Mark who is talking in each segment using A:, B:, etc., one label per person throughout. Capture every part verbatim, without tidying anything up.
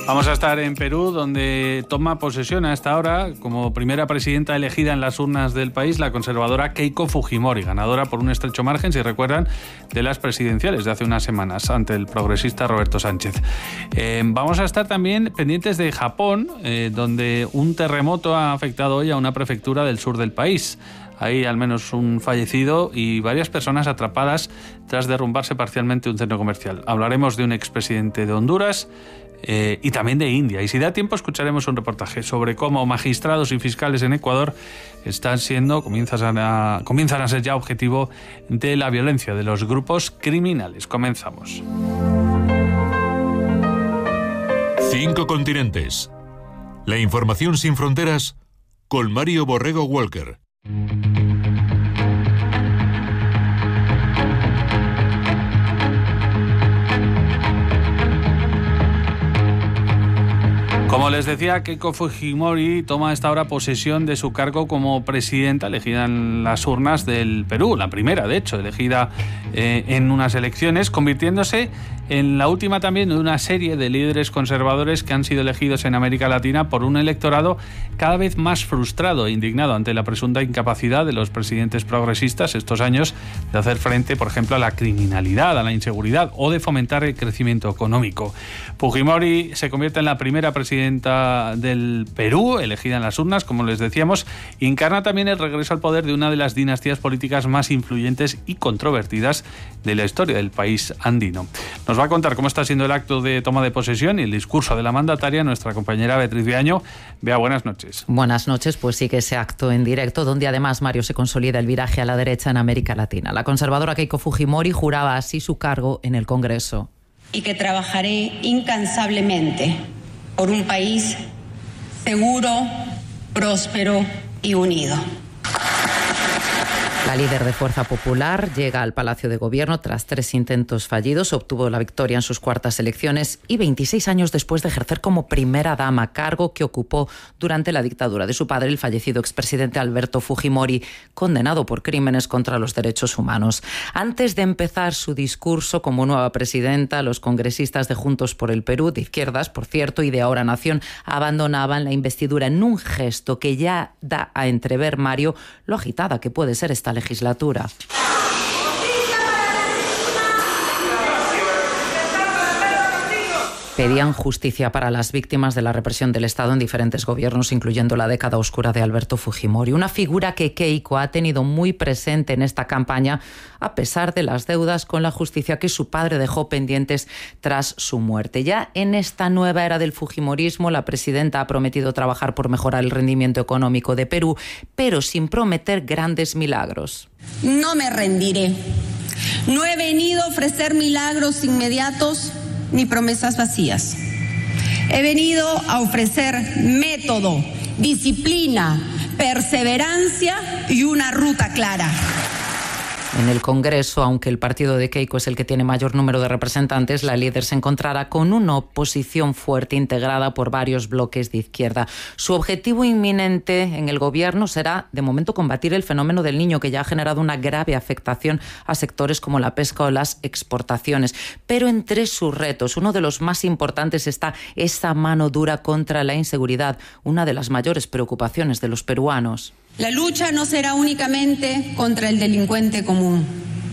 A: Vamos a estar en Perú, donde toma posesión a esta hora como primera presidenta elegida en las urnas del país la conservadora Keiko Fujimori, ganadora por un estrecho margen, si recuerdan, de las presidenciales de hace unas semanas ante el progresista Roberto Sánchez. Eh, vamos a estar también pendientes de Japón, eh, donde un terremoto ha afectado hoy a una prefectura del sur del país. Hay al menos un fallecido y varias personas atrapadas tras derrumbarse parcialmente un centro comercial. Hablaremos de un expresidente de Honduras eh, y también de India. Y si da tiempo, escucharemos un reportaje sobre cómo magistrados y fiscales en Ecuador están siendo, comienzan a, comienzan a ser ya objetivo de la violencia de los grupos criminales. Comenzamos.
B: Cinco continentes. La información sin fronteras con Mario Borrego Walker.
A: Como les decía, Keiko Fujimori toma a esta hora posesión de su cargo como presidenta elegida en las urnas del Perú, la primera, de hecho, elegida eh, en unas elecciones, convirtiéndose en la última también de una serie de líderes conservadores que han sido elegidos en América Latina por un electorado cada vez más frustrado e indignado ante la presunta incapacidad de los presidentes progresistas estos años de hacer frente, por ejemplo, a la criminalidad, a la inseguridad o de fomentar el crecimiento económico. Fujimori se convierte en la primera presidenta del Perú, elegida en las urnas, como les decíamos, y encarna también el regreso al poder de una de las dinastías políticas más influyentes y controvertidas de la historia del país andino. Nos va a contar cómo está siendo el acto de toma de posesión y el discurso de la mandataria nuestra compañera Beatriz Viaño. Bea, buenas noches.
C: Buenas noches, pues sigue ese acto en directo, donde además, Mario, se consolida el viraje a la derecha en América Latina. La conservadora Keiko Fujimori juraba así su cargo en el Congreso.
D: Y que trabajaré incansablemente por un país seguro, próspero y unido.
C: La líder de Fuerza Popular llega al Palacio de Gobierno tras tres intentos fallidos, obtuvo la victoria en sus cuartas elecciones y veintiséis años después de ejercer como primera dama, cargo que ocupó durante la dictadura de su padre, el fallecido expresidente Alberto Fujimori, condenado por crímenes contra los derechos humanos. Antes de empezar su discurso como nueva presidenta, los congresistas de Juntos por el Perú, de izquierdas, por cierto, y de Ahora Nación, abandonaban la investidura en un gesto que ya da a entrever, Mario, lo agitada que puede ser esta legislatura. Pedían justicia para las víctimas de la represión del Estado en diferentes gobiernos, incluyendo la década oscura de Alberto Fujimori, una figura que Keiko ha tenido muy presente en esta campaña, a pesar de las deudas con la justicia que su padre dejó pendientes tras su muerte. Ya en esta nueva era del fujimorismo, la presidenta ha prometido trabajar por mejorar el rendimiento económico de Perú, pero sin prometer grandes milagros.
D: No me rendiré. No he venido a ofrecer milagros inmediatos ni promesas vacías. He venido a ofrecer método, disciplina, perseverancia y una ruta clara.
C: En el Congreso, aunque el partido de Keiko es el que tiene mayor número de representantes, la líder se encontrará con una oposición fuerte integrada por varios bloques de izquierda. Su objetivo inminente en el gobierno será, de momento, combatir el fenómeno del Niño, que ya ha generado una grave afectación a sectores como la pesca o las exportaciones. Pero entre sus retos, uno de los más importantes está esa mano dura contra la inseguridad, una de las mayores preocupaciones de los peruanos.
D: La lucha no será únicamente contra el delincuente común.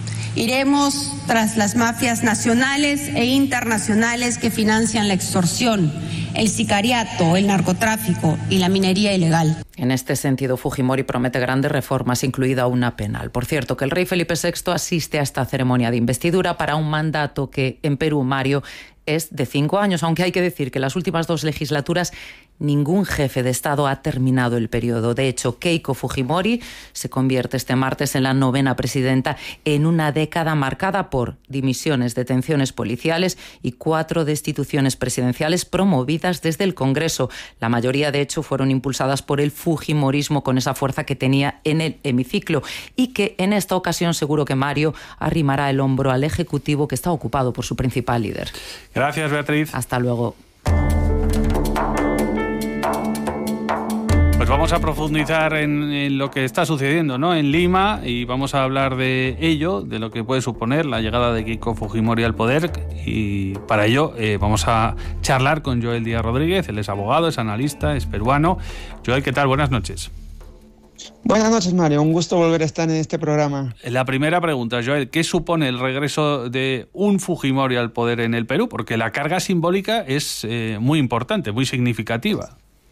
D: Iremos tras las mafias nacionales e internacionales que financian la extorsión, el sicariato, el narcotráfico y la minería ilegal.
C: En este sentido, Fujimori promete grandes reformas, incluida una penal. Por cierto, que el rey Felipe sexto asiste a esta ceremonia de investidura para un mandato que en Perú, Mario, es de cinco años, aunque hay que decir que en las últimas dos legislaturas ningún jefe de Estado ha terminado el periodo. De hecho, Keiko Fujimori se convierte este martes en la novena presidenta en una década marcada por dimisiones, detenciones policiales y cuatro destituciones presidenciales promovidas desde el Congreso. La mayoría, de hecho, fueron impulsadas por el fujimorismo con esa fuerza que tenía en el hemiciclo y que en esta ocasión seguro que Mario arrimará el hombro al Ejecutivo, que está ocupado por su principal líder.
A: Gracias, Beatriz.
C: Hasta luego.
A: Pues vamos a profundizar en, en lo que está sucediendo, ¿no?, en Lima, y vamos a hablar de ello, de lo que puede suponer la llegada de Keiko Fujimori al poder, y para ello eh, vamos a charlar con Joel Díaz Rodríguez. Él es abogado, es analista, es peruano. Joel, ¿qué tal? Buenas noches.
E: Buenas noches, Mario. Un gusto volver a estar en este programa.
A: La primera pregunta, Joel, ¿qué supone el regreso de un Fujimori al poder en el Perú? Porque la carga simbólica es eh, muy importante, muy significativa.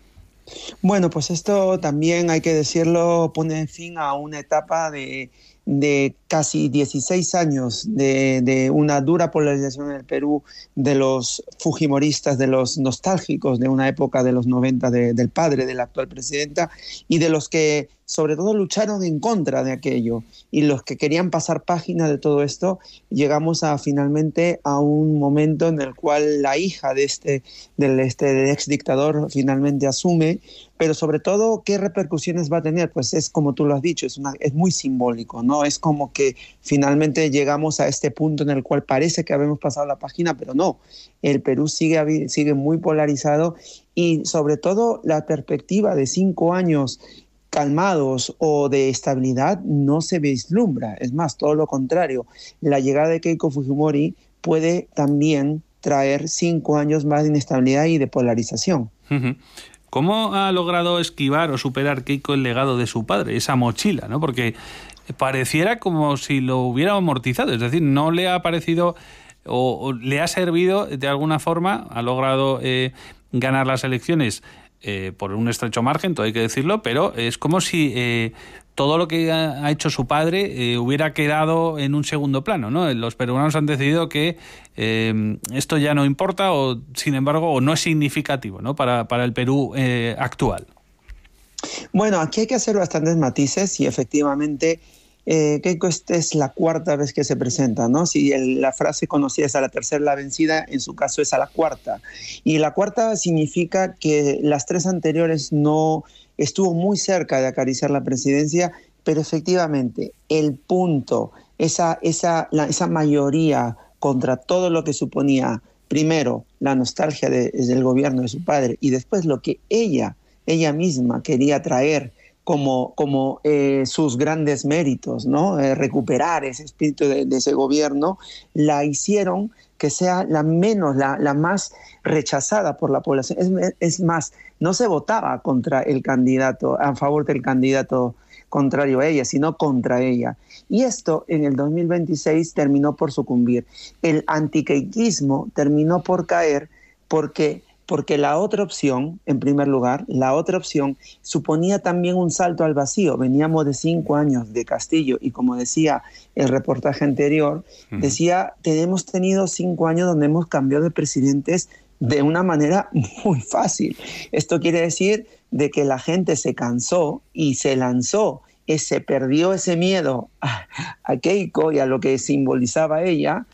E: Bueno, pues esto también, hay que decirlo, pone fin a una etapa de, de casi dieciséis años de, de una dura polarización en el Perú, de los fujimoristas, de los nostálgicos de una época de los noventa de, del padre de la actual presidenta, y de los que sobre todo lucharon en contra de aquello, y los que querían pasar página de todo esto. Llegamos a finalmente a un momento en el cual la hija de este, del, este, del ex dictador finalmente asume, pero sobre todo, ¿qué repercusiones va a tener? Pues es como tú lo has dicho, es, una, es muy simbólico, ¿no? Es como que finalmente llegamos a este punto en el cual parece que habemos pasado la página, pero no. El Perú sigue, sigue muy polarizado, y sobre todo la perspectiva de cinco años calmados o de estabilidad no se vislumbra. Es más, todo lo contrario. La llegada de Keiko Fujimori puede también traer cinco años más de inestabilidad y de polarización.
A: Uh-huh. ¿Cómo ha logrado esquivar o superar Keiko el legado de su padre, esa mochila, ¿no? Porque pareciera como si lo hubiera amortizado, es decir, no le ha parecido o, o le ha servido de alguna forma, ha logrado eh, ganar las elecciones Eh, por un estrecho margen, todo hay que decirlo, pero es como si eh, todo lo que ha, ha hecho su padre eh, hubiera quedado en un segundo plano, ¿no? Los peruanos han decidido que eh, esto ya no importa, o sin embargo, o no es significativo, ¿no?, para, para el Perú eh, actual.
E: Bueno, aquí hay que hacer bastantes matices, y efectivamente Eh, Keiko, esta es la cuarta vez que se presenta, ¿no? Si el, la frase conocida es a la tercera la vencida, en su caso es a la cuarta. Y la cuarta significa que las tres anteriores no estuvo muy cerca de acariciar la presidencia, pero efectivamente el punto, esa, esa, la, esa mayoría contra todo lo que suponía, primero, la nostalgia de, del gobierno de su padre, y después lo que ella, ella misma quería traer como, como eh, sus grandes méritos, ¿no? Eh, recuperar ese espíritu de, de ese gobierno, la hicieron que sea la menos, la, la más rechazada por la población. Es, es más, no se votaba contra el candidato, a favor del candidato contrario a ella, sino contra ella. Y esto en el dos mil veintiséis terminó por sucumbir. El antiqueiquismo terminó por caer porque... porque la otra opción, en primer lugar, la otra opción suponía también un salto al vacío. Veníamos de cinco años de Castillo, y como decía el reportaje anterior, uh-huh. decía, tenemos tenido cinco años donde hemos cambiado de presidentes de una manera muy fácil. Esto quiere decir de que la gente se cansó y se lanzó, y se perdió ese miedo a, a Keiko y a lo que simbolizaba ella,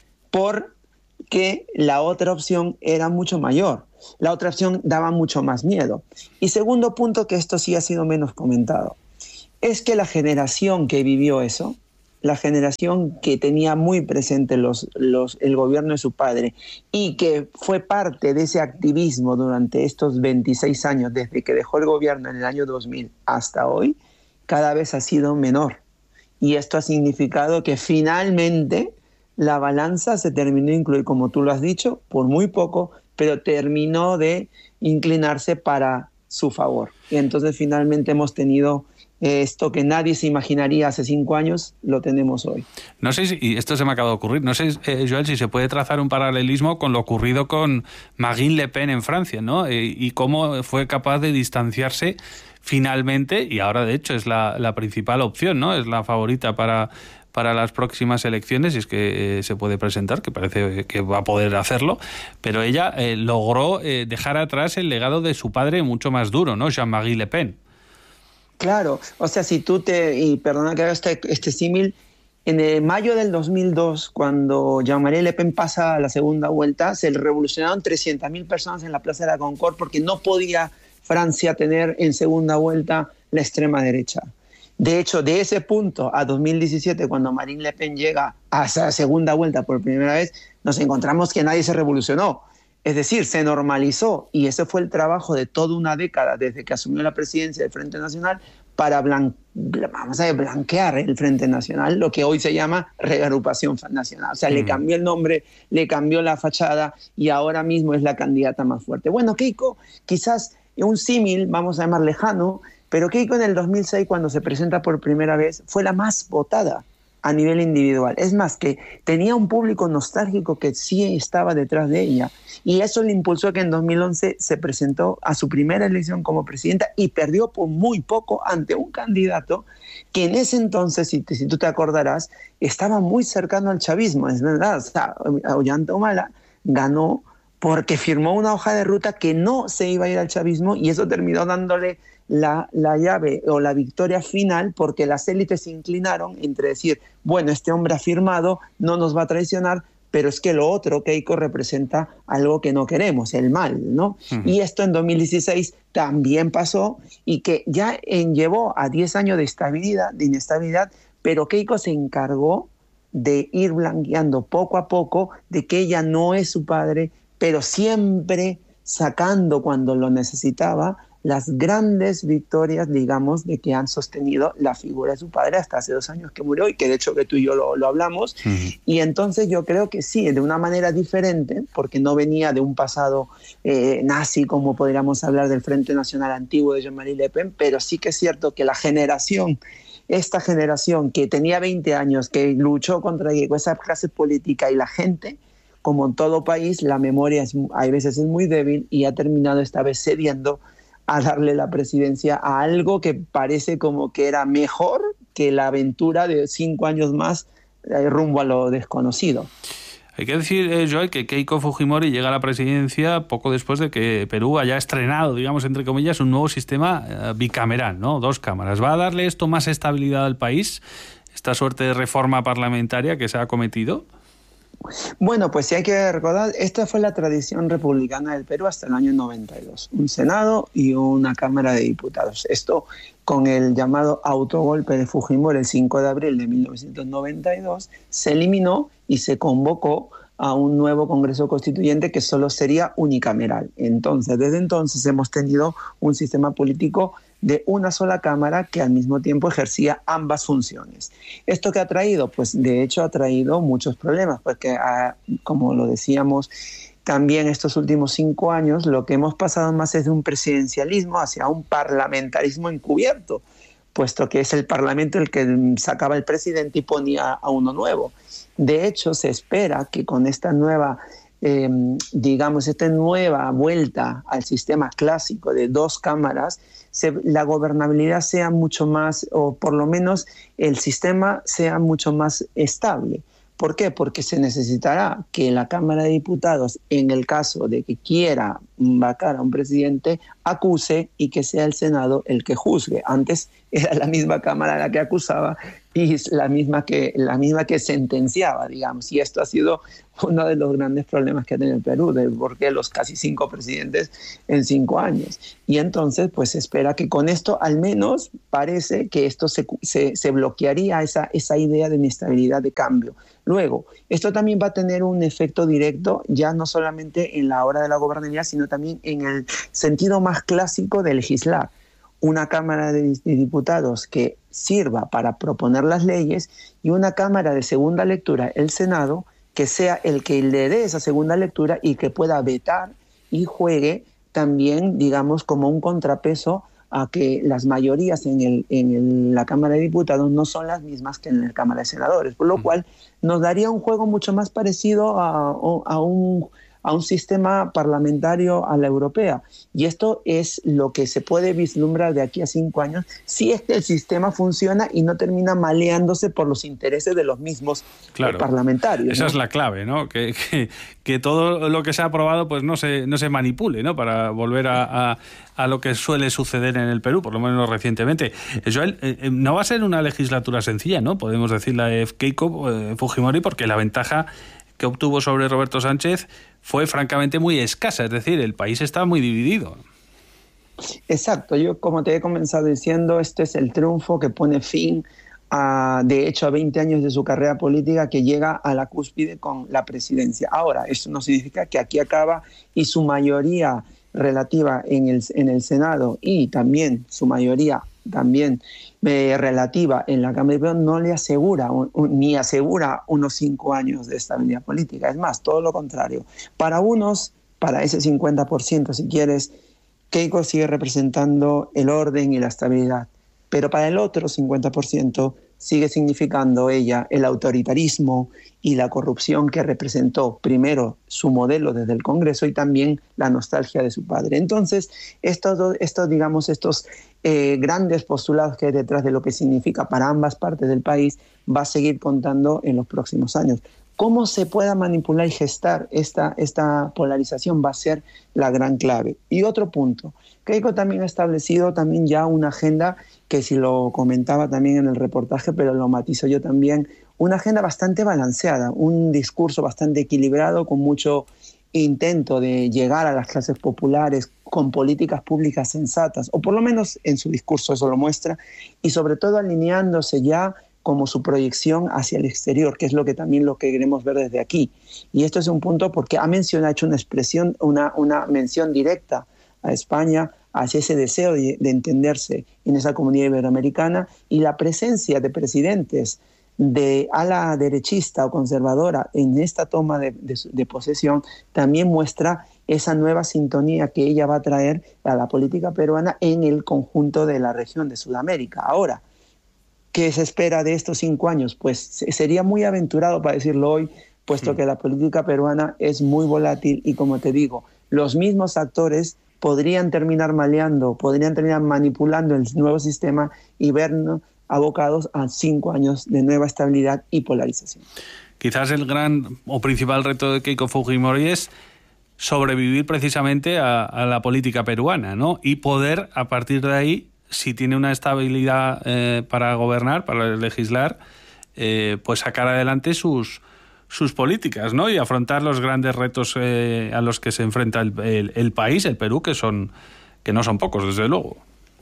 E: porque la otra opción era mucho mayor. La otra opción daba mucho más miedo. Y segundo punto, que esto sí ha sido menos comentado, es que la generación que vivió eso, la generación que tenía muy presente los, los, el gobierno de su padre, y que fue parte de ese activismo durante estos veintiséis años, desde que dejó el gobierno en el año dos mil hasta hoy, cada vez ha sido menor. Y esto ha significado que finalmente la balanza se terminó de incluir, como tú lo has dicho, por muy poco, pero terminó de inclinarse para su favor. Y entonces finalmente hemos tenido esto que nadie se imaginaría hace cinco años, lo tenemos hoy.
A: No sé si, y esto se me acaba de ocurrir, no sé, eh, Joel, si se puede trazar un paralelismo con lo ocurrido con Marine Le Pen en Francia, ¿no? Eh, y cómo fue capaz de distanciarse finalmente, y ahora de hecho es la, la principal opción, ¿no? Es la favorita para... para las próximas elecciones, y es que eh, se puede presentar, que parece que va a poder hacerlo, pero ella eh, logró eh, dejar atrás el legado de su padre mucho más duro, ¿no? Jean-Marie Le Pen.
E: Claro, o sea, si tú te, y perdona que haga este, este símil, en el mayo del dos mil dos, cuando Jean-Marie Le Pen pasa a la segunda vuelta, se revolucionaron trescientas mil personas en la Plaza de la Concorde, porque no podía Francia tener en segunda vuelta la extrema derecha. De hecho, de ese punto a dos mil diecisiete, cuando Marine Le Pen llega a esa segunda vuelta por primera vez, nos encontramos que nadie se revolucionó. Es decir, se normalizó, y ese fue el trabajo de toda una década desde que asumió la presidencia del Frente Nacional para blan- vamos a ver, blanquear el Frente Nacional, lo que hoy se llama Reagrupación Nacional. O sea, mm. le cambió el nombre, le cambió la fachada y ahora mismo es la candidata más fuerte. Bueno, Keiko, quizás un símil, vamos a llamar lejano, pero Keiko en el dos mil seis, cuando se presenta por primera vez, fue la más votada a nivel individual. Es más, que tenía un público nostálgico que sí estaba detrás de ella. Y eso le impulsó a que en dos mil once se presentó a su primera elección como presidenta y perdió por muy poco ante un candidato que en ese entonces, si, te, si tú te acordarás, estaba muy cercano al chavismo. Es verdad, o sea, Ollanta Humala ganó porque firmó una hoja de ruta que no se iba a ir al chavismo, y eso terminó dándole la, la llave o la victoria final, porque las élites se inclinaron entre decir, bueno, este hombre ha firmado, no nos va a traicionar, pero es que lo otro, Keiko, representa algo que no queremos, el mal, ¿no? Uh-huh. Y esto en dos mil dieciséis también pasó, y que ya en, llevó a diez años de estabilidad, de inestabilidad, pero Keiko se encargó de ir blanqueando poco a poco de que ella no es su padre, pero siempre sacando cuando lo necesitaba las grandes victorias, digamos, de que han sostenido la figura de su padre hasta hace dos años que murió, y que de hecho que tú y yo lo, lo hablamos. Uh-huh. Y entonces yo creo que sí, de una manera diferente, porque no venía de un pasado eh, nazi, como podríamos hablar del Frente Nacional antiguo de Jean-Marie Le Pen, pero sí que es cierto que la generación, esta generación que tenía veinte años, que luchó contra esa clase política y la gente, como en todo país, la memoria es, hay veces es muy débil, y ha terminado esta vez cediendo a darle la presidencia a algo que parece como que era mejor que la aventura de cinco años más eh, rumbo a lo desconocido.
A: Hay que decir, eh, Joel, que Keiko Fujimori llega a la presidencia poco después de que Perú haya estrenado, digamos, entre comillas, un nuevo sistema eh, bicameral, ¿no? Dos cámaras. ¿Va a darle esto más estabilidad al país, esta suerte de reforma parlamentaria que se ha cometido?
E: Bueno, pues sí hay que recordar, esta fue la tradición republicana del Perú hasta el año noventa y dos, un Senado y una Cámara de Diputados. Esto, con el llamado autogolpe de Fujimori el cinco de abril de mil novecientos noventa y dos, se eliminó y se convocó a un nuevo Congreso Constituyente que solo sería unicameral. Entonces, desde entonces hemos tenido un sistema político de una sola cámara que al mismo tiempo ejercía ambas funciones. ¿Esto qué ha traído? Pues de hecho ha traído muchos problemas, porque ah, como lo decíamos también estos últimos cinco años, lo que hemos pasado más es de un presidencialismo hacia un parlamentarismo encubierto, puesto que es el Parlamento el que sacaba el presidente y ponía a uno nuevo. De hecho, se espera que con esta nueva Eh, digamos, esta nueva vuelta al sistema clásico de dos cámaras, se, la gobernabilidad sea mucho más, o por lo menos el sistema sea mucho más estable. ¿Por qué? Porque se necesitará que la Cámara de Diputados, en el caso de que quiera vacar a un presidente, acuse, y que sea el Senado el que juzgue. Antes era la misma Cámara la que acusaba y la misma que, la misma que sentenciaba, digamos. Y esto ha sido uno de los grandes problemas que ha tenido el Perú, de por qué los casi cinco presidentes en cinco años. Y entonces, pues se espera que con esto, al menos, parece que esto se, se, se bloquearía esa, esa idea de inestabilidad de cambio. Luego, esto también va a tener un efecto directo, ya no solamente en la hora de la gobernabilidad, sino también en el sentido más clásico de legislar. Una Cámara de Diputados que sirva para proponer las leyes, y una Cámara de segunda lectura, el Senado, que sea el que le dé esa segunda lectura y que pueda vetar y juegue también, digamos, como un contrapeso a que las mayorías en, el, en el, la Cámara de Diputados no son las mismas que en la Cámara de Senadores, por lo cual nos daría un juego mucho más parecido a, a un... a un sistema parlamentario a la europea. Y esto es lo que se puede vislumbrar de aquí a cinco años, si es que el sistema funciona y no termina maleándose por los intereses de los mismos
A: claro,
E: parlamentarios.
A: Esa
E: ¿no?
A: es la clave, ¿no? Que, que, que todo lo que se ha aprobado pues no se, no se manipule, ¿no? Para volver a, a, a lo que suele suceder en el Perú, por lo menos recientemente. Joel, eh, no va a ser una legislatura sencilla, ¿no? Podemos decir la de Keiko eh, Fujimori, porque la ventaja que obtuvo sobre Roberto Sánchez fue francamente muy escasa, es decir, el país está muy dividido.
E: Exacto, yo como te he comenzado diciendo, este es el triunfo que pone fin a, de hecho, a veinte años de su carrera política, que llega a la cúspide con la presidencia. Ahora, esto no significa que aquí acaba y su mayoría relativa en el, en el Senado y también su mayoría también eh, relativa en la Cámara de Diputados no le asegura un, un, ni asegura unos cinco años de estabilidad política. Es más, todo lo contrario. Para unos, para ese cincuenta por ciento, si quieres, Keiko sigue representando el orden y la estabilidad. Pero para el otro cincuenta por ciento sigue significando ella el autoritarismo y la corrupción que representó primero su modelo desde el Congreso y también la nostalgia de su padre. Entonces, estos, estos digamos, estos eh, grandes postulados que hay detrás de lo que significa para ambas partes del país va a seguir contando en los próximos años. Cómo se pueda manipular y gestar esta, esta polarización va a ser la gran clave. Y otro punto, Keiko también ha establecido también ya una agenda que si lo comentaba también en el reportaje, pero lo matizo yo también, una agenda bastante balanceada, un discurso bastante equilibrado con mucho intento de llegar a las clases populares con políticas públicas sensatas, o por lo menos en su discurso eso lo muestra, y sobre todo alineándose ya como su proyección hacia el exterior, que es lo que también lo que queremos ver desde aquí. Y esto es un punto porque ha mencionado, ha hecho una expresión, una, una mención directa a España hacia ese deseo de, de entenderse en esa comunidad iberoamericana, y la presencia de presidentes de ala derechista o conservadora en esta toma de, de, de posesión también muestra esa nueva sintonía que ella va a traer a la política peruana en el conjunto de la región de Sudamérica. Ahora, ¿qué se espera de estos cinco años? Pues sería muy aventurado para decirlo hoy, puesto que la política peruana es muy volátil y, como te digo, los mismos actores podrían terminar maleando, podrían terminar manipulando el nuevo sistema y vernos abocados a cinco años de nueva estabilidad y polarización.
A: Quizás el gran o principal reto de Keiko Fujimori es sobrevivir precisamente a, a la política peruana, ¿no? Y poder, a partir de ahí, si tiene una estabilidad eh, para gobernar, para legislar, eh, pues sacar adelante sus, sus políticas, ¿no? Y afrontar los grandes retos eh, a los que se enfrenta el, el, el país, el Perú, que son que no son pocos, desde luego.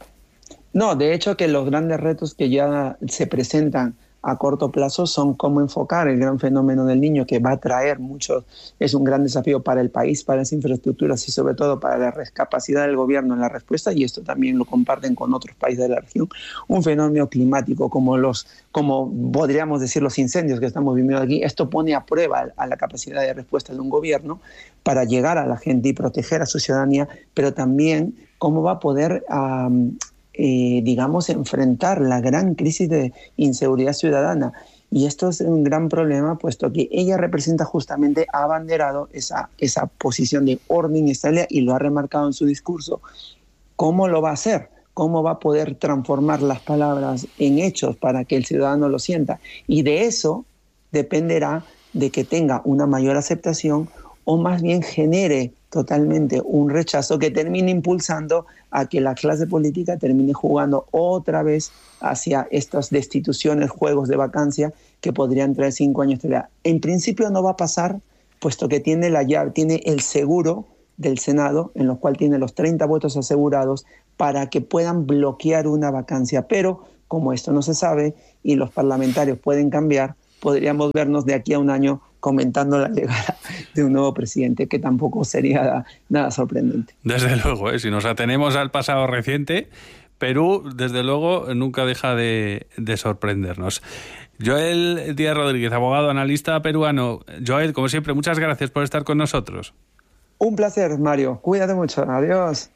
E: No, de hecho que los grandes retos que ya se presentan a corto plazo son cómo enfocar el gran fenómeno del niño, que va a traer mucho, es un gran desafío para el país, para las infraestructuras y sobre todo para la capacidad del gobierno en la respuesta, y esto también lo comparten con otros países de la región. Un fenómeno climático como los, como podríamos decir los incendios que estamos viviendo aquí, esto pone a prueba a la capacidad de respuesta de un gobierno para llegar a la gente y proteger a su ciudadanía, pero también cómo va a poder um, Eh, digamos, enfrentar la gran crisis de inseguridad ciudadana. Y esto es un gran problema, puesto que ella representa justamente, ha abanderado esa, esa posición de orden y estabilidad y lo ha remarcado en su discurso. ¿Cómo lo va a hacer? ¿Cómo va a poder transformar las palabras en hechos para que el ciudadano lo sienta? Y de eso dependerá de que tenga una mayor aceptación o más bien genere totalmente un rechazo que termine impulsando a que la clase política termine jugando otra vez hacia estas destituciones, juegos de vacancia que podrían traer cinco años de edad. En principio no va a pasar, puesto que tiene la llave, tiene el seguro del Senado, en lo cual tiene los treinta votos asegurados para que puedan bloquear una vacancia. Pero como esto no se sabe y los parlamentarios pueden cambiar, podríamos vernos de aquí a un año comentando la llegada de un nuevo presidente, que tampoco sería nada sorprendente.
A: Desde luego, ¿eh? Si nos atenemos al pasado reciente, Perú, desde luego, nunca deja de, de sorprendernos. Joel Díaz Rodríguez, abogado, analista peruano. Joel, como siempre, muchas gracias por estar con nosotros.
E: Un placer, Mario. Cuídate mucho. Adiós.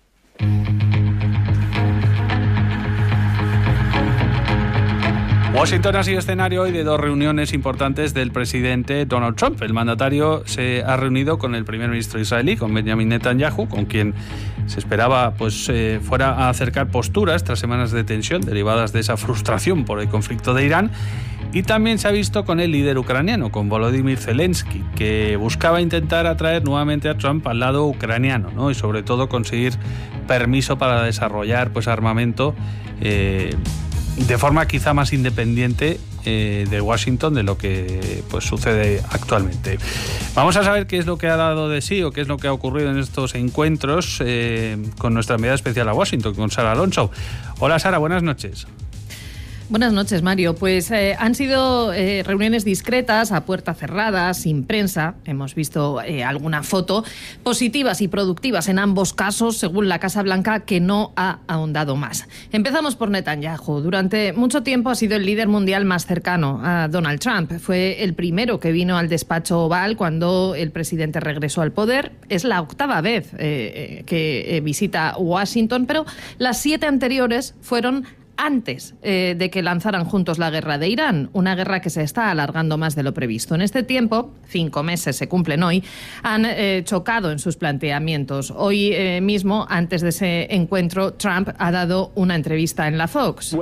A: Washington ha sido escenario hoy de dos reuniones importantes del presidente Donald Trump. El mandatario se ha reunido con el primer ministro israelí, con Benjamin Netanyahu, con quien se esperaba pues eh, fuera a acercar posturas tras semanas de tensión derivadas de esa frustración por el conflicto de Irán. Y también se ha visto con el líder ucraniano, con Volodymyr Zelensky, que buscaba intentar atraer nuevamente a Trump al lado ucraniano, ¿no? Y sobre todo conseguir permiso para desarrollar pues armamento eh, de forma quizá más independiente eh, de Washington de lo que pues sucede actualmente. Vamos a saber qué es lo que ha dado de sí o qué es lo que ha ocurrido en estos encuentros eh, con nuestra enviada especial a Washington, con Sara Alonso. Hola Sara, buenas noches.
F: Buenas noches, Mario. Pues eh, han sido eh, reuniones discretas, a puerta cerrada, sin prensa. Hemos visto eh, alguna foto, positivas y productivas en ambos casos, según la Casa Blanca, que no ha ahondado más. Empezamos por Netanyahu. Durante mucho tiempo ha sido el líder mundial más cercano a Donald Trump. Fue el primero que vino al despacho oval cuando el presidente regresó al poder. Es la octava vez eh, que eh, visita Washington, pero las siete anteriores fueron antes eh, de que lanzaran juntos la guerra de Irán, una guerra que se está alargando más de lo previsto. En este tiempo, cinco meses se cumplen hoy, han eh, chocado en sus planteamientos. Hoy eh, mismo, antes de ese encuentro, Trump ha dado una entrevista en la Fox.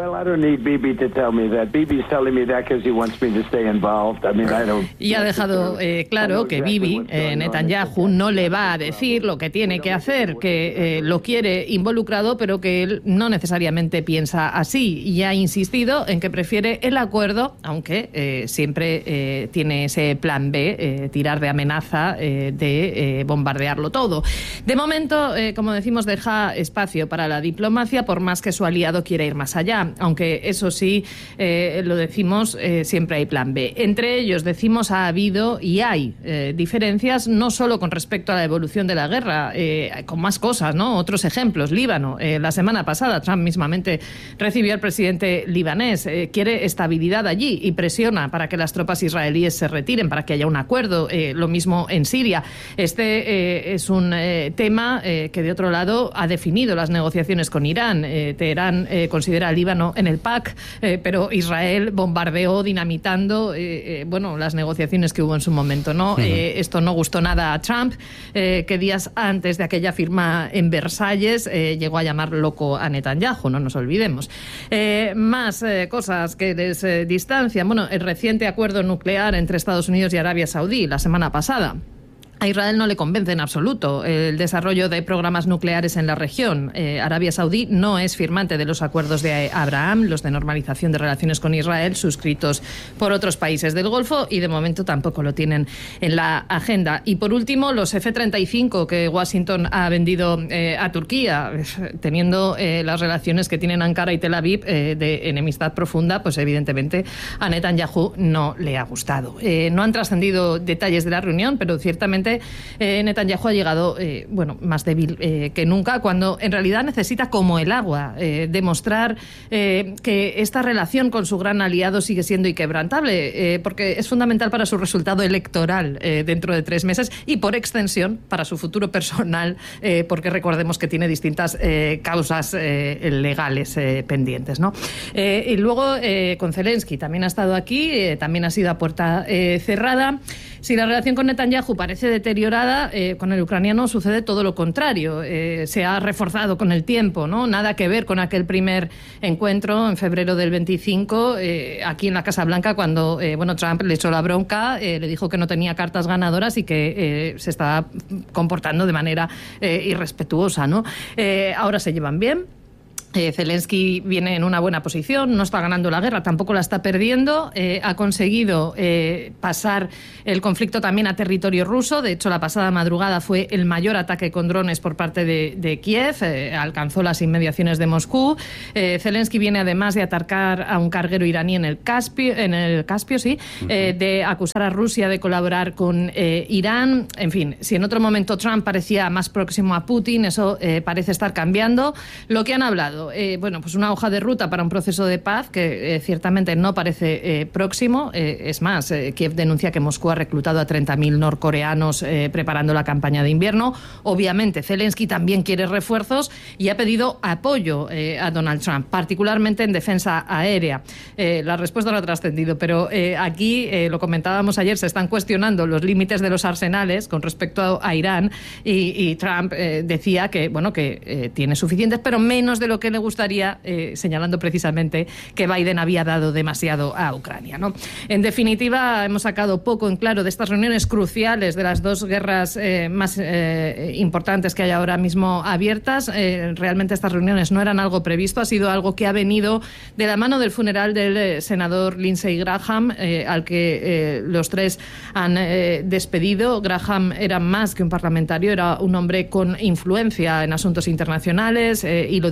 F: Y ha dejado eh, claro que Bibi, eh, Netanyahu, no le va a decir lo que tiene que hacer, que eh, lo quiere involucrado, pero que él no necesariamente piensa así, y ha insistido en que prefiere el acuerdo, aunque eh, siempre eh, tiene ese plan B, eh, tirar de amenaza, eh, de eh, bombardearlo todo. De momento, eh, como decimos, deja espacio para la diplomacia, por más que su aliado quiera ir más allá, aunque eso sí, eh, lo decimos, eh, siempre hay plan B. Entre ellos, decimos, ha habido y hay eh, diferencias, no solo con respecto a la evolución de la guerra, eh, con más cosas, ¿no? Otros ejemplos, Líbano. Eh, la semana pasada, Trump mismamente recibió al presidente libanés, eh, quiere estabilidad allí y presiona para que las tropas israelíes se retiren, para que haya un acuerdo. Eh, lo mismo en Siria. Este eh, es un eh, tema eh, que, de otro lado, ha definido las negociaciones con Irán. Eh, Teherán eh, considera al Líbano en el P A C, eh, pero Israel bombardeó, dinamitando eh, eh, bueno, las negociaciones que hubo en su momento, ¿no? Uh-huh. Eh, esto no gustó nada a Trump, eh, que días antes de aquella firma en Versalles eh, llegó a llamar loco a Netanyahu, no nos olvidemos. Eh, más eh, cosas que les eh, distancian. Bueno, el reciente acuerdo nuclear entre Estados Unidos y Arabia Saudí la semana pasada. A Israel no le convence en absoluto el desarrollo de programas nucleares en la región. Eh, Arabia Saudí no es firmante de los acuerdos de Abraham, los de normalización de relaciones con Israel, suscritos por otros países del Golfo, y de momento tampoco lo tienen en la agenda. Y por último, los F treinta y cinco que Washington ha vendido eh, a Turquía, teniendo eh, las relaciones que tienen Ankara y Tel Aviv eh, de enemistad profunda, pues evidentemente a Netanyahu no le ha gustado. Eh, no han trascendido detalles de la reunión, pero ciertamente Eh, Netanyahu ha llegado eh, bueno, más débil eh, que nunca, cuando en realidad necesita, como el agua, eh, demostrar eh, que esta relación con su gran aliado sigue siendo inquebrantable, eh, porque es fundamental para su resultado electoral eh, dentro de tres meses y, por extensión, para su futuro personal, eh, porque recordemos que tiene distintas eh, causas eh, legales eh, pendientes, ¿no? Eh, y luego eh, con Zelensky también ha estado aquí, eh, también ha sido a puerta eh, cerrada. Si la relación con Netanyahu parece deteriorada, eh, con el ucraniano sucede todo lo contrario. Eh, se ha reforzado con el tiempo, ¿no? Nada que ver con aquel primer encuentro en febrero del veinticinco, eh, aquí en la Casa Blanca, cuando eh, bueno, Trump le echó la bronca, eh, le dijo que no tenía cartas ganadoras y que eh, se estaba comportando de manera eh, irrespetuosa, ¿no? Eh, ahora se llevan bien. Eh, Zelensky viene en una buena posición, no está ganando la guerra, tampoco la está perdiendo, eh, ha conseguido eh, pasar el conflicto también a territorio ruso. De hecho, la pasada madrugada fue el mayor ataque con drones por parte de, de Kiev, eh, alcanzó las inmediaciones de Moscú. Eh, Zelensky viene además de atacar a un carguero iraní en el Caspio, en el Caspio sí, eh, de acusar a Rusia de colaborar con eh, Irán. En fin, si en otro momento Trump parecía más próximo a Putin, eso eh, parece estar cambiando. Lo que han hablado, Eh, bueno, pues una hoja de ruta para un proceso de paz que eh, ciertamente no parece eh, próximo. Eh, es más, eh, Kiev denuncia que Moscú ha reclutado a treinta mil norcoreanos eh, preparando la campaña de invierno. Obviamente, Zelensky también quiere refuerzos y ha pedido apoyo eh, a Donald Trump, particularmente en defensa aérea. Eh, la respuesta no ha trascendido, pero eh, aquí, eh, lo comentábamos ayer, se están cuestionando los límites de los arsenales con respecto a, a Irán, y, y Trump eh, decía que, bueno, que eh, tiene suficientes, pero menos de lo que le gustaría, eh, señalando precisamente que Biden había dado demasiado a Ucrania, ¿no? En definitiva, hemos sacado poco en claro de estas reuniones cruciales de las dos guerras eh, más eh, importantes que hay ahora mismo abiertas. Eh, realmente estas reuniones no eran algo previsto, ha sido algo que ha venido de la mano del funeral del eh, senador Lindsey Graham, eh, al que eh, los tres han eh, despedido. Graham era más que un parlamentario, era un hombre con influencia en asuntos internacionales, eh, hilo directo con el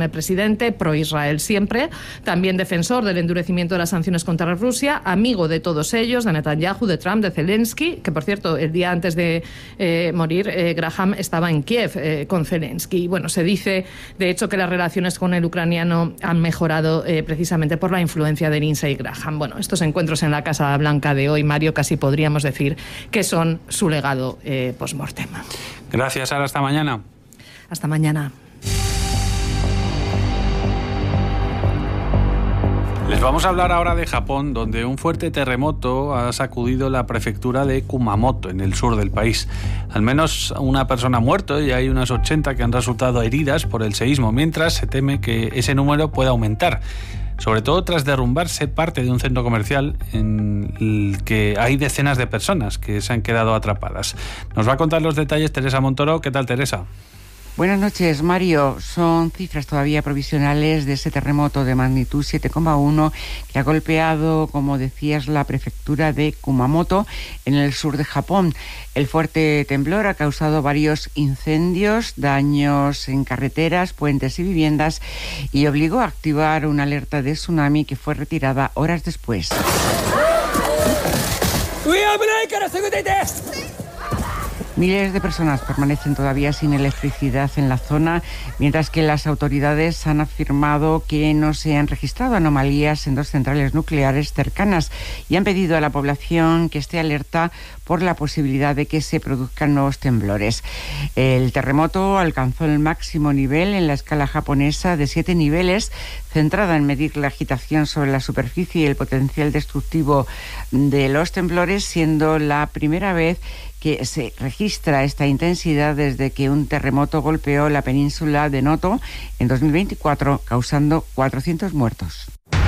F: el presidente, pro-Israel siempre, también defensor del endurecimiento de las sanciones contra Rusia, amigo de todos ellos, de Netanyahu, de Trump, de Zelensky, que por cierto, el día antes de eh, morir, eh, Graham estaba en Kiev eh, con Zelensky. Y bueno, se dice, de hecho, que las relaciones con el ucraniano han mejorado eh, precisamente por la influencia de Lindsey Graham. Bueno, estos encuentros en la Casa Blanca de hoy, Mario, casi podríamos decir que son su legado eh, post-mortem.
A: Gracias, Sara. Hasta mañana.
F: Hasta mañana.
A: Les vamos a hablar ahora de Japón, donde un fuerte terremoto ha sacudido la prefectura de Kumamoto, en el sur del país. Al menos una persona ha muerto y hay unas ochenta que han resultado heridas por el seísmo, mientras se teme que ese número pueda aumentar, sobre todo tras derrumbarse parte de un centro comercial en el que hay decenas de personas que se han quedado atrapadas. Nos va a contar los detalles Teresa Montoro. ¿Qué tal, Teresa?
G: Buenas noches, Mario. Son cifras todavía provisionales de ese terremoto de magnitud siete coma uno que ha golpeado, como decías, la prefectura de Kumamoto, en el sur de Japón. El fuerte temblor ha causado varios incendios, daños en carreteras, puentes y viviendas, y obligó a activar una alerta de tsunami que fue retirada horas después. Miles de personas permanecen todavía sin electricidad en la zona, mientras que las autoridades han afirmado que no se han registrado anomalías en dos centrales nucleares cercanas y han pedido a la población que esté alerta por la posibilidad de que se produzcan nuevos temblores. El terremoto alcanzó el máximo nivel en la escala japonesa de siete niveles, centrada en medir la agitación sobre la superficie y el potencial destructivo de los temblores, siendo la primera vez que se registra esta intensidad desde que un terremoto golpeó la península de Noto en dos mil veinticuatro, causando cuatrocientos muertos.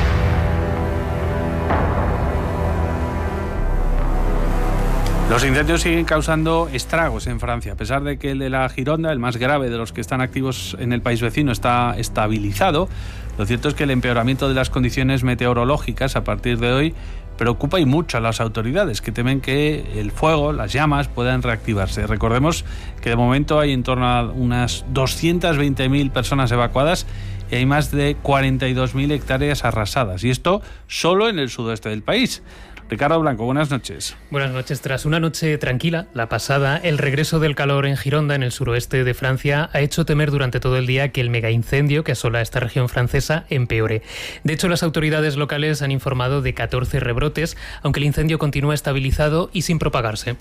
A: Los incendios siguen causando estragos en Francia, a pesar de que el de la Gironda, el más grave de los que están activos en el país vecino, está estabilizado. Lo cierto es que el empeoramiento de las condiciones meteorológicas a partir de hoy preocupa y mucho a las autoridades, que temen que el fuego, las llamas, puedan reactivarse. Recordemos que de momento hay en torno a unas doscientas veinte mil personas evacuadas y hay más de cuarenta y dos mil hectáreas arrasadas. Y esto solo en el sudoeste del país. Ricardo Blanco, buenas noches.
H: Buenas noches. Tras una noche tranquila, la pasada, el regreso del calor en Gironda, en el suroeste de Francia, ha hecho temer durante todo el día que el megaincendio que asola esta región francesa empeore. De hecho, las autoridades locales han informado de catorce rebrotes, aunque el incendio continúa estabilizado y sin propagarse.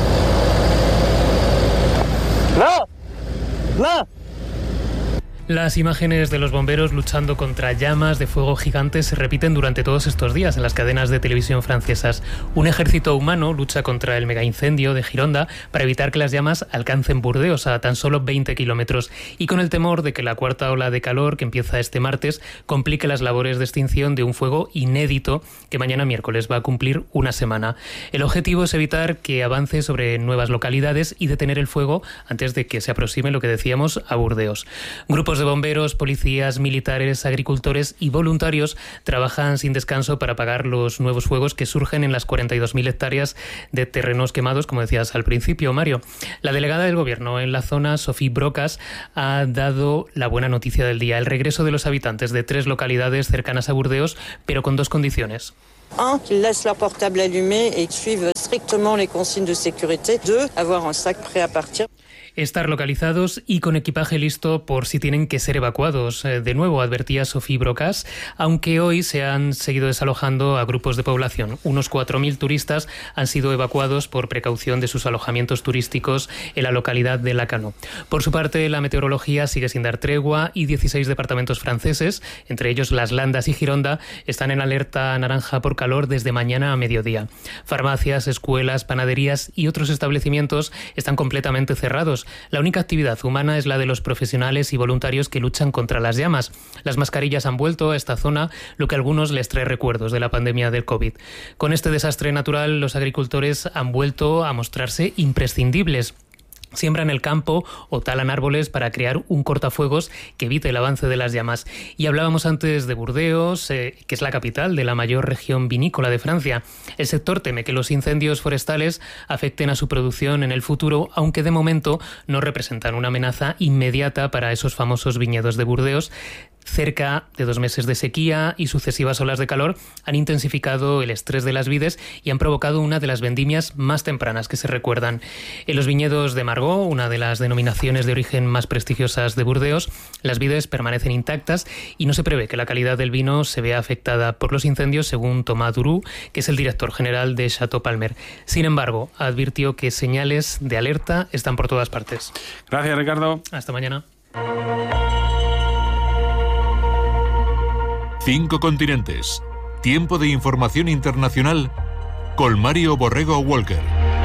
I: ¡No! ¡No!
H: Las imágenes de los bomberos luchando contra llamas de fuego gigantes se repiten durante todos estos días en las cadenas de televisión francesas. Un ejército humano lucha contra el megaincendio de Gironda para evitar que las llamas alcancen Burdeos, a tan solo veinte kilómetros, y con el temor de que la cuarta ola de calor, que empieza este martes, complique las labores de extinción de un fuego inédito que mañana miércoles va a cumplir una semana. El objetivo es evitar que avance sobre nuevas localidades y detener el fuego antes de que se aproxime, lo que decíamos, a Burdeos. Grupos de bomberos, policías, militares, agricultores y voluntarios trabajan sin descanso para apagar los nuevos fuegos que surgen en las cuarenta y dos mil hectáreas de terrenos quemados, como decías al principio, Mario. La delegada del gobierno en la zona, Sophie Brocas, ha dado la buena noticia del día: el regreso de los habitantes de tres localidades cercanas a Burdeos, pero con dos condiciones.
J: Un, qu'ils laissent leur portable allumé et suivent strictement les consignes de sécurité. Deux, avoir un sac prêt à partir.
H: Estar localizados y con equipaje listo por si tienen que ser evacuados. De nuevo, advertía Sophie Brocas, aunque hoy se han seguido desalojando a grupos de población. Unos cuatro mil turistas han sido evacuados por precaución de sus alojamientos turísticos en la localidad de Lacanau. Por su parte, la meteorología sigue sin dar tregua y dieciséis departamentos franceses, entre ellos Las Landas y Gironda, están en alerta naranja por calor desde mañana a mediodía. Farmacias, escuelas, panaderías y otros establecimientos están completamente cerrados. La única actividad humana es la de los profesionales y voluntarios que luchan contra las llamas. Las mascarillas han vuelto a esta zona, lo que a algunos les trae recuerdos de la pandemia del COVID. Con este desastre natural, los agricultores han vuelto a mostrarse imprescindibles. Siembran el campo o talan árboles para crear un cortafuegos que evite el avance de las llamas. Y hablábamos antes de Burdeos, eh, que es la capital de la mayor región vinícola de Francia. El sector teme que los incendios forestales afecten a su producción en el futuro, aunque de momento no representan una amenaza inmediata para esos famosos viñedos de Burdeos. Cerca de dos meses de sequía y sucesivas olas de calor han intensificado el estrés de las vides y han provocado una de las vendimias más tempranas que se recuerdan. En los viñedos de Margó, una de las denominaciones de origen más prestigiosas de Burdeos, las vides permanecen intactas y no se prevé que la calidad del vino se vea afectada por los incendios, según Thomas Durú, que es el director general de Chateau Palmer. Sin embargo, advirtió que señales de alerta están por todas partes.
A: Gracias, Ricardo.
H: Hasta mañana.
B: Cinco continentes. Tiempo de información internacional con Mario Borrego Walker.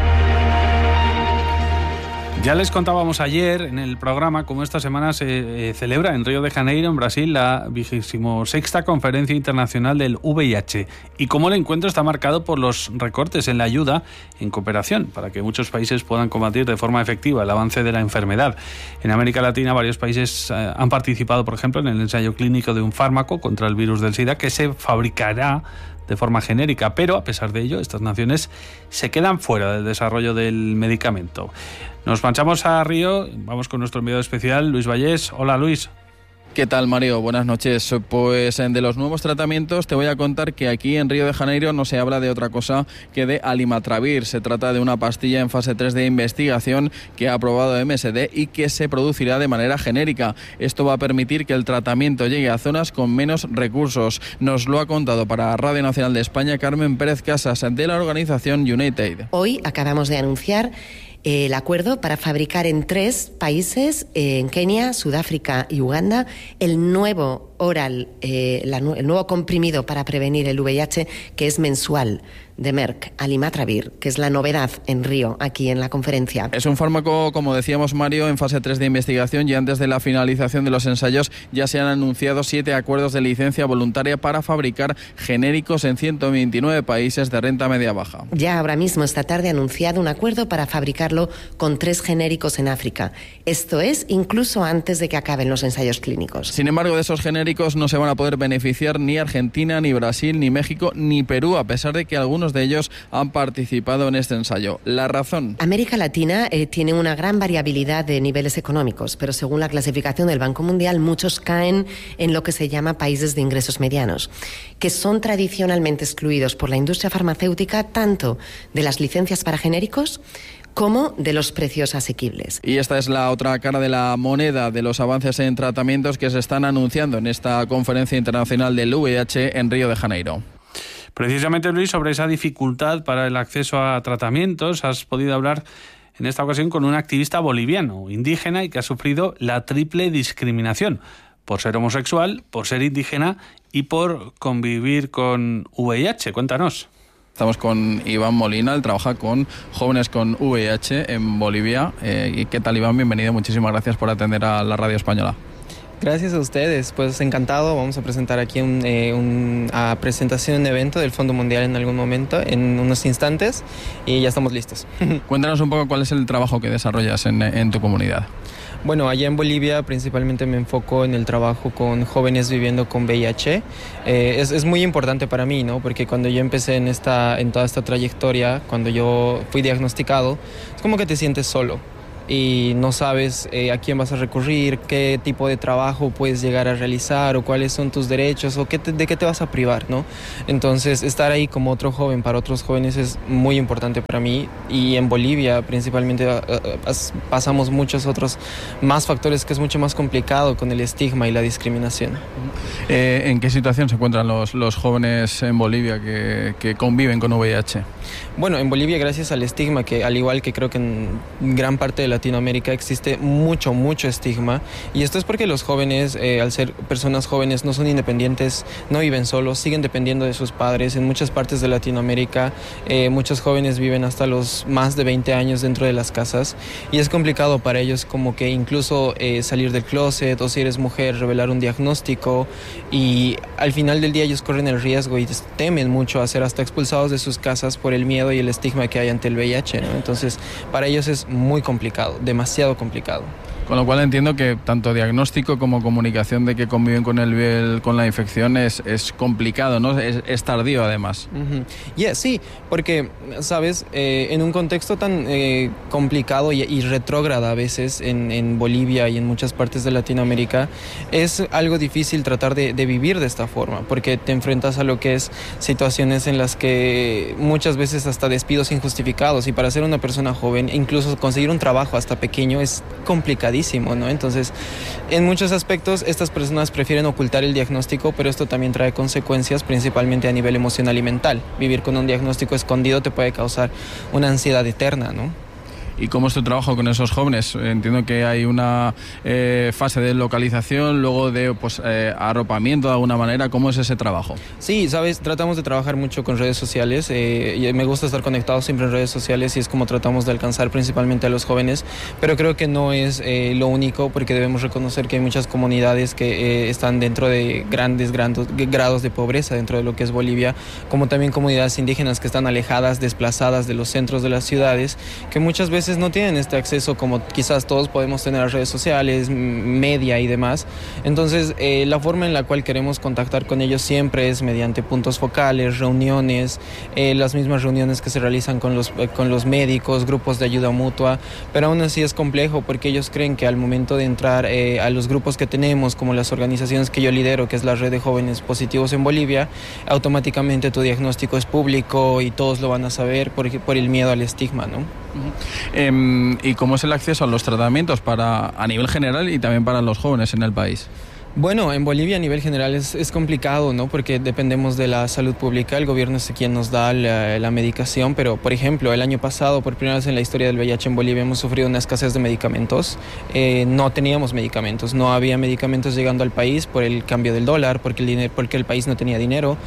A: Ya les contábamos ayer en el programa cómo esta semana se eh, celebra en Río de Janeiro, en Brasil, la vigésima sexta Conferencia Internacional del V I H y cómo el encuentro está marcado por los recortes en la ayuda en cooperación para que muchos países puedan combatir de forma efectiva el avance de la enfermedad. En América Latina, varios países eh, han participado, por ejemplo, en el ensayo clínico de un fármaco contra el virus del SIDA que se fabricará de forma genérica, pero a pesar de ello, estas naciones se quedan fuera del desarrollo del medicamento. Nos marchamos a Río, vamos con nuestro enviado especial, Luis Vallés. Hola, Luis.
K: ¿Qué tal, Mario? Buenas noches. Pues de los nuevos tratamientos te voy a contar que aquí en Río de Janeiro no se habla de otra cosa que de alimatravir. Se trata de una pastilla en fase tres de investigación que ha aprobado M S D y que se producirá de manera genérica. Esto va a permitir que el tratamiento llegue a zonas con menos recursos. Nos lo ha contado para Radio Nacional de España Carmen Pérez Casas, de la organización United.
L: Hoy acabamos de anunciar el acuerdo para fabricar en tres países, en Kenia, Sudáfrica y Uganda, el nuevo oral, eh, la, el nuevo comprimido para prevenir el V I H, que es mensual, de Merck, alimatravir, que es la novedad en Río, aquí en la conferencia.
K: Es un fármaco, como decíamos, Mario, en fase tres de investigación, y antes de la finalización de los ensayos ya se han anunciado siete acuerdos de licencia voluntaria para fabricar genéricos en ciento veintinueve países de renta media-baja.
L: Ya ahora mismo, esta tarde, ha anunciado un acuerdo para fabricarlo con tres genéricos en África. Esto es incluso antes de que acaben los ensayos clínicos.
K: Sin embargo, de esos genéricos no se van a poder beneficiar ni Argentina, ni Brasil, ni México, ni Perú, a pesar de que algunos de ellos han participado en este ensayo. La razón.
L: América Latina eh, tiene una gran variabilidad de niveles económicos, pero según la clasificación del Banco Mundial, muchos caen en lo que se llama países de ingresos medianos, que son tradicionalmente excluidos por la industria farmacéutica tanto de las licencias para genéricos como de los precios asequibles.
K: Y esta es la otra cara de la moneda de los avances en tratamientos que se están anunciando en esta Conferencia Internacional del V I H en Río de Janeiro.
A: Precisamente, Luis, sobre esa dificultad para el acceso a tratamientos, has podido hablar en esta ocasión con un activista boliviano, indígena, y que ha sufrido la triple discriminación: por ser homosexual, por ser indígena y por convivir con V I H. Cuéntanos.
K: Estamos con Iván Molina, él trabaja con jóvenes con V I H en Bolivia. Eh, ¿Qué tal, Iván? Bienvenido, muchísimas gracias por atender a la radio española.
M: Gracias a ustedes, pues encantado. Vamos a presentar aquí un, eh, una presentación, un evento del Fondo Mundial en algún momento, en unos instantes, y ya estamos listos.
K: Cuéntanos un poco cuál es el trabajo que desarrollas en, en tu comunidad.
M: Bueno, allá en Bolivia principalmente me enfoco en el trabajo con jóvenes viviendo con V I H. Eh, es, es muy importante para mí, ¿no? Porque cuando yo empecé en, esta, en toda esta trayectoria, cuando yo fui diagnosticado, es como que te sientes solo y no sabes eh, a quién vas a recurrir, qué tipo de trabajo puedes llegar a realizar o cuáles son tus derechos o qué te, de qué te vas a privar, ¿no? Entonces, estar ahí como otro joven para otros jóvenes es muy importante para mí, y en Bolivia principalmente uh, uh, pasamos muchos otros más factores que es mucho más complicado con el estigma y la discriminación.
K: Eh, ¿En qué situación se encuentran los, los jóvenes en Bolivia que, que conviven con V I H?
M: Bueno, en Bolivia, gracias al estigma, que al igual que creo que en gran parte de Latinoamérica existe mucho, mucho estigma, y esto es porque los jóvenes, eh, al ser personas jóvenes, no son independientes, no viven solos, siguen dependiendo de sus padres. En muchas partes de Latinoamérica, eh, muchos jóvenes viven hasta los más de veinte años dentro de las casas, y es complicado para ellos como que incluso eh, salir del closet, o si eres mujer, revelar un diagnóstico, y al final del día ellos corren el riesgo y temen mucho a ser hasta expulsados de sus casas por el miedo y el estigma que hay ante el V I H, ¿no? Entonces, para ellos es muy complicado, demasiado complicado.
K: Con lo cual entiendo que tanto diagnóstico como comunicación de que conviven con el, el con la infección es, es complicado, ¿no? Es, es tardío además.
M: Uh-huh. Yeah, sí, porque, sabes, eh, en un contexto tan eh, complicado y, y retrógrada a veces en, en Bolivia y en muchas partes de Latinoamérica, es algo difícil tratar de, de vivir de esta forma, porque te enfrentas a lo que es situaciones en las que muchas veces hasta despidos injustificados, y para ser una persona joven, incluso conseguir un trabajo hasta pequeño es complicadísimo, ¿no? Entonces, en muchos aspectos, estas personas prefieren ocultar el diagnóstico, pero esto también trae consecuencias, principalmente a nivel emocional y mental. Vivir con un diagnóstico escondido te puede causar una ansiedad eterna, ¿no?
K: ¿Y cómo es tu trabajo con esos jóvenes? Entiendo que hay una eh, fase de localización, luego de pues, eh, arropamiento de alguna manera. ¿Cómo es ese trabajo?
M: Sí, sabes, tratamos de trabajar mucho con redes sociales. Eh, y me gusta estar conectado siempre en redes sociales y es como tratamos de alcanzar principalmente a los jóvenes. Pero creo que no es eh, lo único, porque debemos reconocer que hay muchas comunidades que eh, están dentro de grandes grandos, grados de pobreza dentro de lo que es Bolivia, como también comunidades indígenas que están alejadas, desplazadas de los centros de las ciudades, que muchas veces no tienen este acceso como quizás todos podemos tener a redes sociales, media y demás. Entonces, eh, la forma en la cual queremos contactar con ellos siempre es mediante puntos focales, reuniones, eh, las mismas reuniones que se realizan con los, eh, con los médicos, grupos de ayuda mutua, pero aún así es complejo porque ellos creen que al momento de entrar eh, a los grupos que tenemos, como las organizaciones que yo lidero, que es la Red de Jóvenes Positivos en Bolivia, automáticamente tu diagnóstico es público y todos lo van a saber por, por el miedo al estigma, ¿no?
K: Uh-huh. Eh, ¿Y cómo es el acceso a los tratamientos para a nivel general y también para los jóvenes en el país?
M: Bueno, en Bolivia a nivel general es, es complicado, ¿no? Porque dependemos de la salud pública, el gobierno es quien nos da la, la medicación, pero por ejemplo, el año pasado, por primera vez en la historia del V I H en Bolivia, hemos sufrido una escasez de medicamentos. Eh, no teníamos medicamentos, no había medicamentos llegando al país por el cambio del dólar, porque el, dinero, porque el país no tenía dinero,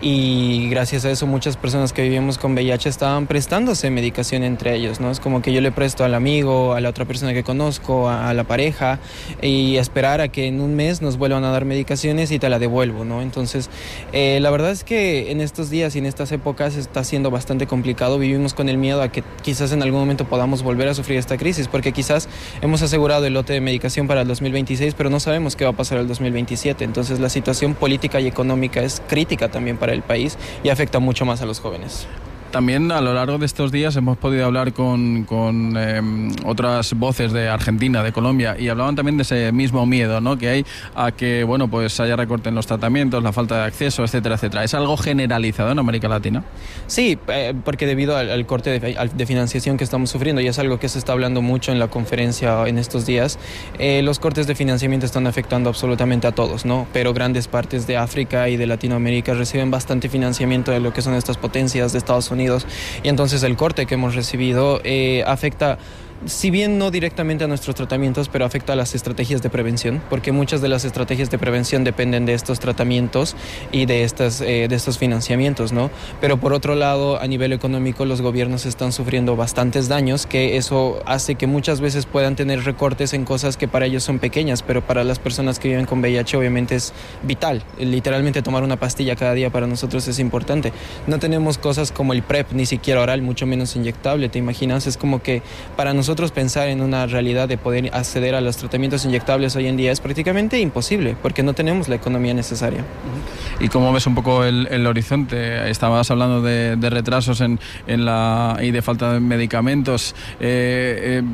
M: y gracias a eso muchas personas que vivíamos con V I H estaban prestándose medicación entre ellos, ¿no? Es como que yo le presto al amigo, a la otra persona que conozco, a, a la pareja, y esperar a que en un mes nos vuelvan a dar medicaciones y te la devuelvo, ¿no? Entonces, eh, la verdad es que en estos días y en estas épocas está siendo bastante complicado. Vivimos con el miedo a que quizás en algún momento podamos volver a sufrir esta crisis, porque quizás hemos asegurado el lote de medicación para el dos mil veintiséis, pero no sabemos qué va a pasar el dos mil veintisiete. Entonces, la situación política y económica es crítica también para el país y afecta mucho más a los jóvenes.
K: También a lo largo de estos días hemos podido hablar con, con eh, otras voces de Argentina, de Colombia, y hablaban también de ese mismo miedo, ¿no?, que hay a que, bueno, pues haya recorte en los tratamientos, la falta de acceso, etcétera, etcétera. ¿Es algo generalizado en América Latina?
M: Sí, eh, porque debido al, al corte de, al, de financiación que estamos sufriendo, y es algo que se está hablando mucho en la conferencia en estos días, eh, los cortes de financiamiento están afectando absolutamente a todos, ¿no? Pero grandes partes de África y de Latinoamérica reciben bastante financiamiento de lo que son estas potencias de Estados Unidos. Y entonces el corte que hemos recibido eh, afecta, si bien no directamente a nuestros tratamientos, pero afecta a las estrategias de prevención, porque muchas de las estrategias de prevención dependen de estos tratamientos y de, estas, eh, de estos financiamientos, ¿no? Pero por otro lado, a nivel económico, los gobiernos están sufriendo bastantes daños, que eso hace que muchas veces puedan tener recortes en cosas que para ellos son pequeñas, pero para las personas que viven con V I H obviamente es vital. Literalmente tomar una pastilla cada día para nosotros es importante. No tenemos cosas como el PrEP, ni siquiera oral, mucho menos inyectable, ¿te imaginas? Es como que para nosotros Nosotros pensar en una realidad de poder acceder a los tratamientos inyectables hoy en día es prácticamente imposible porque no tenemos la economía necesaria.
K: ¿Y cómo ves un poco el, el horizonte? Estabas hablando de, de retrasos en, en la, y de falta de medicamentos. Eh, eh,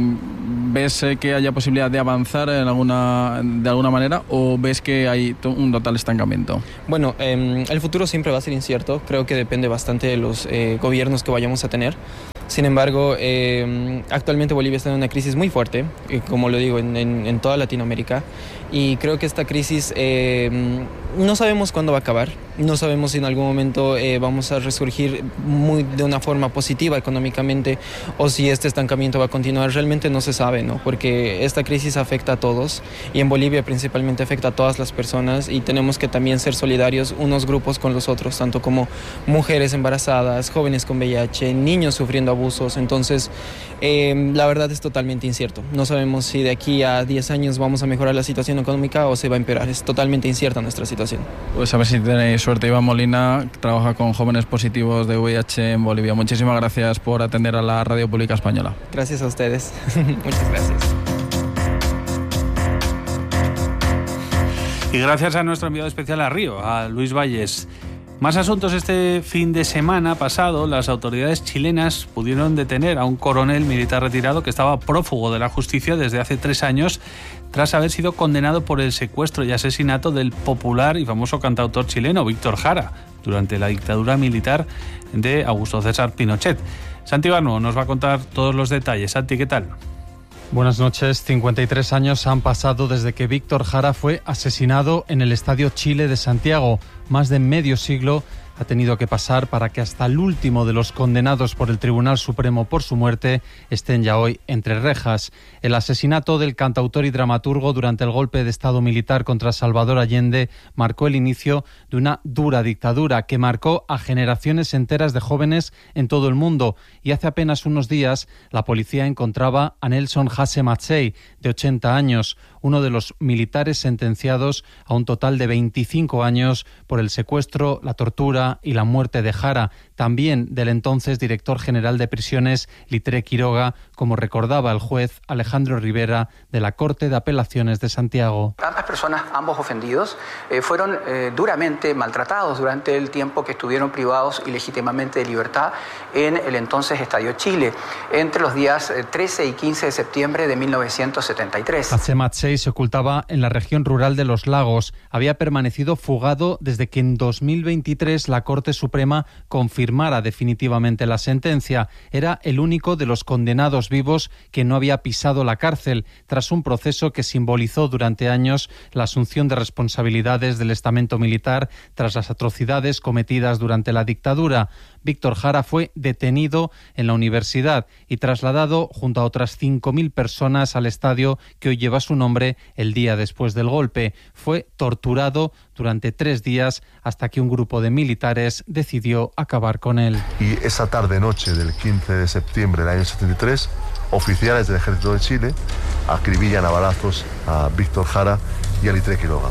K: ¿Ves que haya posibilidad de avanzar en alguna, de alguna manera o ves que hay un total estancamiento?
M: Bueno, eh, el futuro siempre va a ser incierto. Creo que depende bastante de los eh, gobiernos que vayamos a tener. Sin embargo, eh, actualmente Bolivia está en una crisis muy fuerte, eh, como lo digo, en, en, en toda Latinoamérica, y creo que esta crisis eh, no sabemos cuándo va a acabar, no sabemos si en algún momento eh, vamos a resurgir muy, de una forma positiva económicamente o si este estancamiento va a continuar, realmente no se sabe, ¿no? Porque esta crisis afecta a todos y en Bolivia principalmente afecta a todas las personas y tenemos que también ser solidarios unos grupos con los otros, tanto como mujeres embarazadas, jóvenes con V I H, niños sufriendo abusos. Entonces, eh, la verdad es totalmente incierto. No sabemos si de aquí a diez años vamos a mejorar la situación económica o se va a empeorar. Es totalmente incierta nuestra situación.
K: Pues a ver si tenéis suerte. Iván Molina trabaja con jóvenes positivos de V I H en Bolivia. Muchísimas gracias por atender a la Radio Pública Española.
M: Gracias a ustedes. Muchas gracias.
A: Y gracias a nuestro enviado especial a Río, a Luis Valles. Más asuntos. Este fin de semana pasado, las autoridades chilenas pudieron detener a un coronel militar retirado que estaba prófugo de la justicia desde hace tres años tras haber sido condenado por el secuestro y asesinato del popular y famoso cantautor chileno Víctor Jara durante la dictadura militar de Augusto César Pinochet. Santi Barno nos va a contar todos los detalles. Santi, ¿qué tal?
N: Buenas noches. cincuenta y tres años han pasado desde que Víctor Jara fue asesinado en el Estadio Chile de Santiago. Más de medio siglo ha tenido que pasar para que hasta el último de los condenados por el Tribunal Supremo por su muerte estén ya hoy entre rejas. El asesinato del cantautor y dramaturgo durante el golpe de Estado militar contra Salvador Allende marcó el inicio de una dura dictadura que marcó a generaciones enteras de jóvenes en todo el mundo. Y hace apenas unos días la policía encontraba a Nelson Hasse Matsei, de ochenta años, uno de los militares sentenciados a un total de veinticinco años por el secuestro, la tortura y la muerte de Jara, también del entonces director general de prisiones Litre Quiroga, como recordaba el juez Alejandro Rivera de la Corte de Apelaciones de Santiago.
O: Ambas personas, ambos ofendidos, eh, fueron eh, duramente maltratados durante el tiempo que estuvieron privados ilegítimamente de libertad en el entonces Estadio Chile, entre los días trece y quince de septiembre de mil novecientos setenta y tres.
N: Hasse Matsei se ocultaba en la región rural de Los Lagos. Había permanecido fugado desde que en dos mil veintitrés la Corte Suprema confirmara definitivamente la sentencia. Era el único de los condenados vivos que no había pisado la cárcel, tras un proceso que simbolizó durante años la asunción de responsabilidades del estamento militar tras las atrocidades cometidas durante la dictadura. Víctor Jara fue detenido en la universidad y trasladado junto a otras cinco mil personas al estadio que hoy lleva su nombre el día después del golpe. Fue torturado durante tres días hasta que un grupo de militares decidió acabar con él.
P: Y esa tarde-noche del quince de septiembre del año setenta y tres, oficiales del Ejército de Chile acribillan a balazos a Víctor Jara y a Litre Quiroga.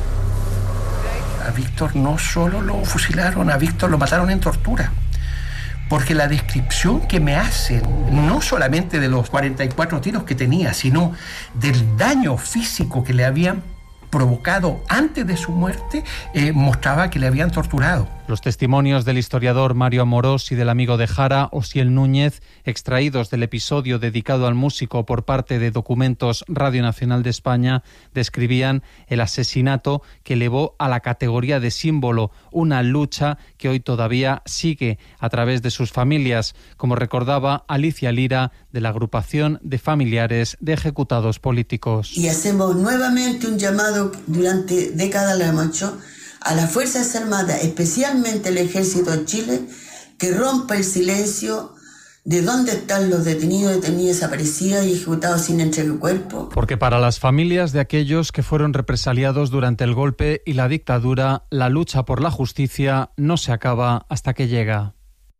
Q: A Víctor no solo lo fusilaron, a Víctor lo mataron en tortura. Porque la descripción que me hacen, no solamente de los cuarenta y cuatro tiros que tenía, sino del daño físico que le habían provocado antes de su muerte, eh, mostraba que le habían torturado.
N: Los testimonios del historiador Mario Amorós y del amigo de Jara, Osiel Núñez, extraídos del episodio dedicado al músico por parte de Documentos Radio Nacional de España, describían el asesinato que elevó a la categoría de símbolo, una lucha que hoy todavía sigue a través de sus familias, como recordaba Alicia Lira, de la agrupación de familiares de ejecutados políticos.
R: Y hacemos nuevamente un llamado durante décadas, lo hemos hecho, a las Fuerzas Armadas, especialmente el Ejército de Chile, que rompa el silencio de dónde están los detenidos, detenidos desaparecidos y ejecutados sin entrega de cuerpo.
N: Porque para las familias de aquellos que fueron represaliados durante el golpe y la dictadura, la lucha por la justicia no se acaba hasta que llega.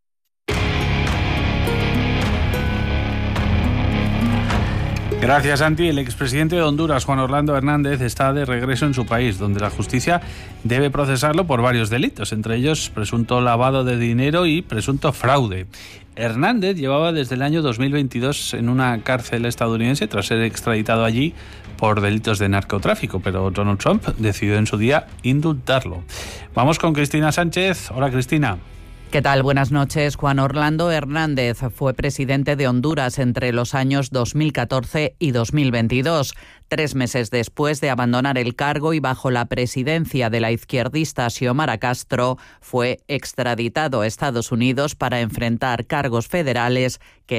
A: Gracias, Santi. El expresidente de Honduras, Juan Orlando Hernández, está de regreso en su país, donde la justicia debe procesarlo por varios delitos, entre ellos presunto lavado de dinero y presunto fraude. Hernández llevaba desde el año dos mil veintidós en una cárcel estadounidense tras ser extraditado allí por delitos de narcotráfico, pero Donald Trump decidió en su día indultarlo. Vamos con Cristina Sánchez. Hola, Cristina.
C: ¿Qué tal? Buenas noches. Juan Orlando Hernández fue presidente de Honduras entre los años dos mil catorce y dos mil veintidós. Tres meses después de abandonar el cargo y bajo la presidencia de la izquierdista Xiomara Castro, fue extraditado a Estados Unidos para enfrentar cargos federales que